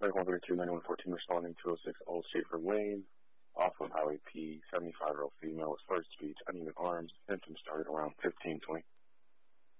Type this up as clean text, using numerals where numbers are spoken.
Suspect 132-9114 responding 206 Old Schaefer Lane, off of Highway P, 75-year-old female with slurred speech, uneven arms, symptoms started around 15:20.